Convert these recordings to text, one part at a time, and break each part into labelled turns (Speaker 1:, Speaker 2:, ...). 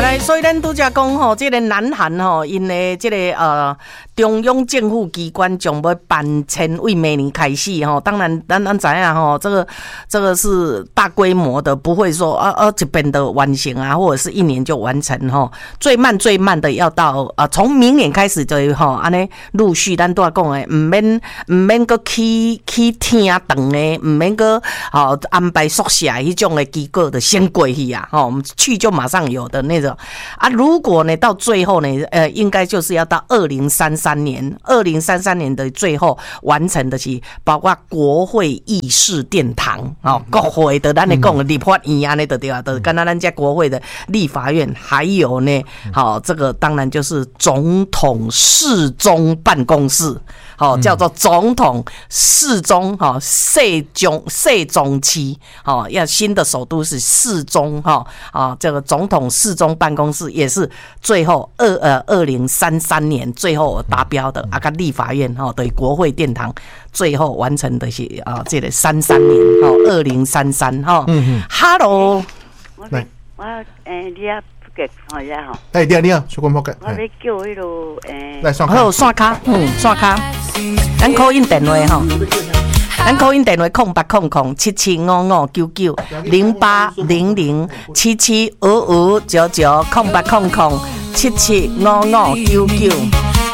Speaker 1: 来，所以咱拄则讲吼，这个南韩吼，因的这个中央政府机关将要搬迁，为明年开始吼。当然，咱知影吼，这个是大规模的，不会说这边的完成啊，或者是1年就完成吼。最慢的要到从明年开始就吼，安尼陆续咱都要讲的，唔免个去听长的，唔免个安排宿舍迄种的机构的先过去啊，吼，我们去就马上有的那种啊。如果呢到最后呢，应该就是要到2033年的最后完成的是包括国会议事殿堂国会的咱咧讲的立法院安尼就对啊，就跟咱家国会的立法院，还有呢，这个当然就是总统侍中办公室。叫做总统侍中世宗期要新的首都是世宗这个总统侍中办公室也是最后2033年最后达标的跟立法院对国会殿堂最后完成的是这个33年2033Hello
Speaker 2: 来你啊看一下吼，
Speaker 3: 你好，小关仆街。
Speaker 2: 我要叫迄落
Speaker 3: 来刷卡，
Speaker 1: 好刷卡，刷卡。咱 call in 电话吼，咱 call in 电话0800775599 0800775599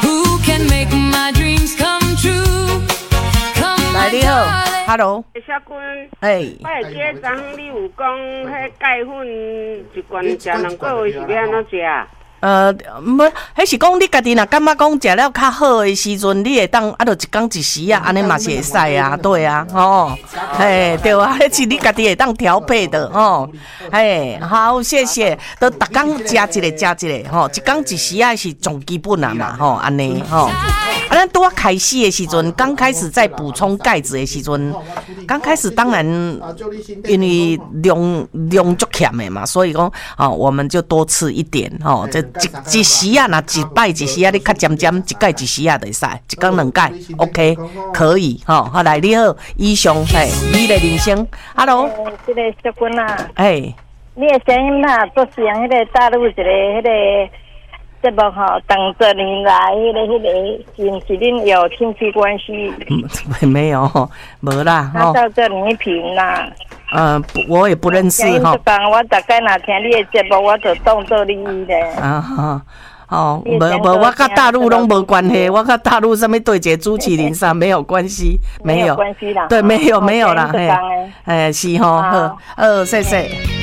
Speaker 1: 来，你好 ，Hello。
Speaker 4: 小君，
Speaker 1: 哎，
Speaker 4: 我会记得昨你有讲，迄钙粉一罐食2个月是要安怎食？
Speaker 1: 迄是讲你家己若感觉讲食了较好的时阵，你会当就一天一时啊，安尼嘛是会使啊，对啊，嘿，对啊，迄是你家己会当调配的嘿，好，谢谢，都逐天食一个，一天一时啊是最基本啊嘛，安尼咱拄啊开始的时阵，刚开始在补充钙质的时阵，刚开始当然因为量足欠的嘛，所以讲我们就多吃一点这一时啊，若一摆一时啊，你较渐一盖一时啊，就会使一天2盖 ，OK， 可以好来，你好，以上你的人生 ，Hello，
Speaker 5: 这个小君啊，你的声音啊，都像迄个大陆一个迄个节目等着你来，迄个是恁有亲戚关系？
Speaker 1: 没有，没啦，
Speaker 5: 他叫做倪萍啦。
Speaker 1: 我也不认识
Speaker 5: 我大概哪听你的节目，我就当做你的。
Speaker 1: 无，我跟大陆拢无关系，我跟大陆什么对一个主持人啥没有关系，
Speaker 5: 没有关系啦。
Speaker 1: 对，没有啦，是好，谢谢。